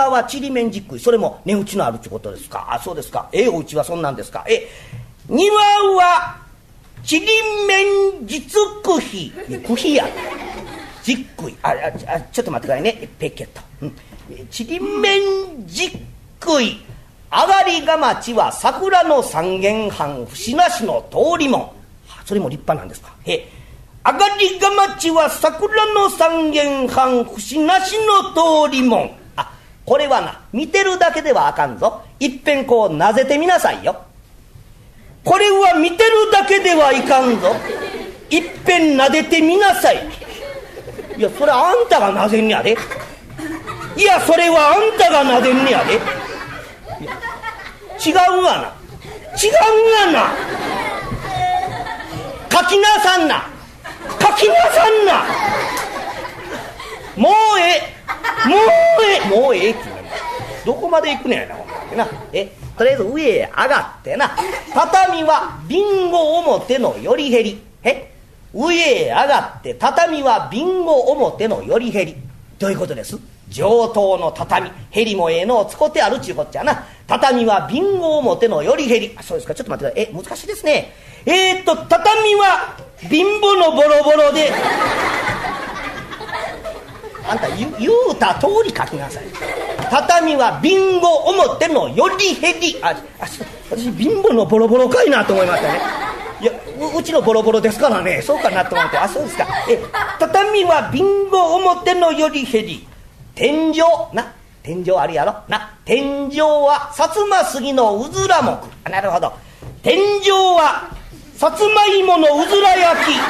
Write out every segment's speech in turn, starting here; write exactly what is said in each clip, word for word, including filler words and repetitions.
庭はちりめんじっくい、それも値打ちのあるってことですか。あ、そうですか。ええお家はそんなんですか。え庭はちりめん実くひ、くひやじっくい、あああちょっと待ってくださいね、ペケット、うん、ちりめんじっくい上がりが町は桜の三軒半節なしの通りもん、それも立派なんですか。え上がりが町は桜の三軒半節なしの通りもん、あこれはな見てるだけではあかんぞ、いっぺんこうなぜてみなさいよ。これは見てるだけではいかんぞ、いっぺんなでてみなさい。いやそれあんたがなぜんねやで、いやそれはあんたがなでんねやで、違うがな違うがな、書きなさんな書きなさんな、もうええもうええもうええってどこまで行くねやなほんまにな。えとりあえず上へ上がってな、畳はビンゴ表のよりへり、え上へ上がって畳はビンゴ表のよりへり、どういうことです。上等の畳、へりもええのを使ってあるっちゅうこっちゃな。畳はビンゴ表のよりへり、あそうですか、ちょっと待ってください、え難しいですね。えー、っと畳は貧乏のボロボロであんた言う、言うた通り書きなさい。畳はビンゴ表のよりへり、ああ私貧乏のボロボロかいなと思いましたね。いや う, うちのボロボロですからね、そうかなと思って、あそうですか。え畳はビンゴ表のよりへり、天井な、天井あるやろな、天井は薩摩杉のうずら木、あなるほど、天井はさつまいものうずら焼き。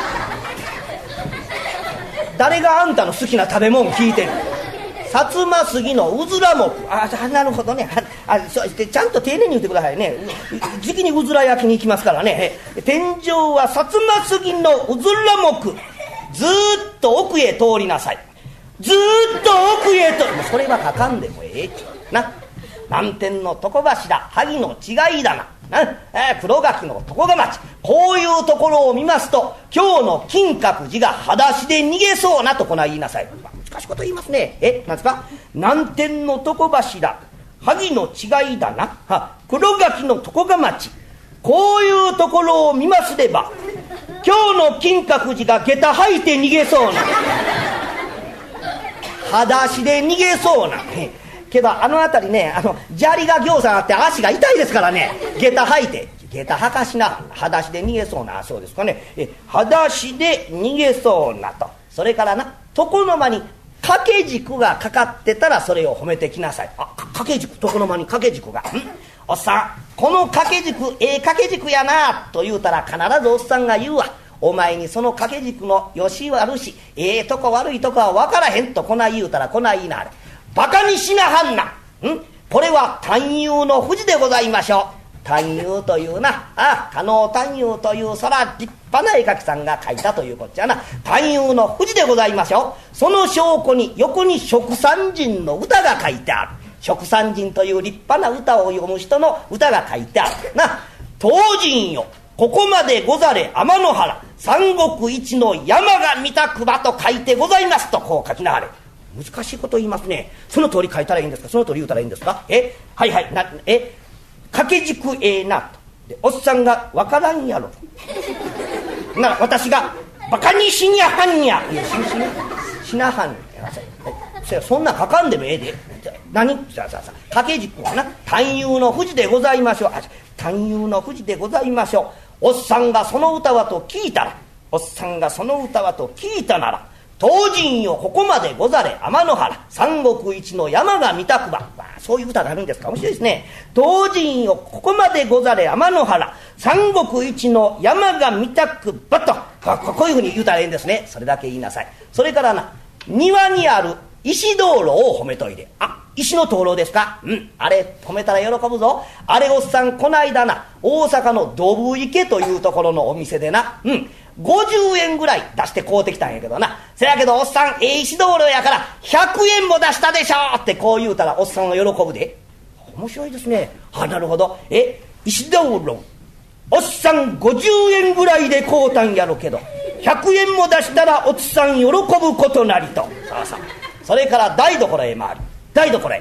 誰があんたの好きな食べ物聞いてる。薩摩杉のうずら木、あなるほどね、あそしてちゃんと丁寧に言ってくださいね。じきにうずら焼きに行きますからね。天井は薩摩杉のうずら木、ずーっと奥へ通りなさい、ずーっと奥へと、それは書かんでもええな。南天の床柱、萩の違いだな、なえ黒垣の床ヶ町、こういうところを見ますと今日の金閣寺が裸足で逃げそうなとこない言いなさい。難しいこと言いますね。えなんですか。南天の床柱、萩の違いだな、は黒垣の床ヶ町、こういうところを見ますれば今日の金閣寺が下駄履いて逃げそうな裸足で逃げそうな、けどあの辺りね、あの砂利がぎょうさんあって足が痛いですからね、下駄履いて下駄履かしな、裸足で逃げそうな、そうですかね、え裸足で逃げそうなと。それからな、床の間に掛け軸がかかってたらそれを褒めてきなさい。あ掛け軸、床の間に掛け軸が、んおっさんこの掛け軸ええ掛け軸やなと言うたら必ずおっさんが言うわ、お前にその掛け軸のよし悪しええとこ悪いとこは分からへんとこない言うたらこない言いなはれ、バカにしなはんな。んこれは探幽の富士でございましょう。探幽というな、あ加納探幽というそら立派な絵描きさんが描いたというこっちゃな、探幽の富士でございましょう。その証拠に横に蜀山人の歌が書いてある。蜀山人という立派な歌を読む人の歌が書いてあるな。東人よここまでござれ天の原、三国一の山が見たくばと書いてございますとこう書きなはれ。難しいこと言いますね。その通り書いたらいいんですか、その通り言うたらいいんですか。えはいはいな、え掛け軸ええなとでおっさんが分からんやろなら私がバカにしにゃはんや、いやしししなはんやなさい、はい、そんな書かんでもええで。何さあさあさあ掛け軸はな、探幽の富士でございましょう。あ探幽の富士でございましょう。おっさんがその歌はと聞いたら、おっさんがその歌はと聞いたなら、東人よここまでござれ天の原、三国一の山が見たくば、まあ、そういう歌があるんですか、面白いですね。東人よここまでござれ天の原、三国一の山が見たくばと、こういうふうに言うたらいいんですね。それだけ言いなさい。それからな、庭にある石灯籠を褒めといで。あ石の灯籠ですか。うんあれ褒めたら喜ぶぞ。あれおっさんこないだな大阪のドブ池というところのお店でな、うんごじゅうえんぐらい出して買うてきたんやけどな、せやけどおっさんええ石灯籠やからひゃくえんも出したでしょってこう言うたらおっさんは喜ぶで。面白いですね。あなるほど。え石灯籠おっさんごじゅうえんぐらいで買うたんやろけどひゃくえんも出したらおっさん喜ぶことなりと。さあさあそれから台所へ回る。台所へ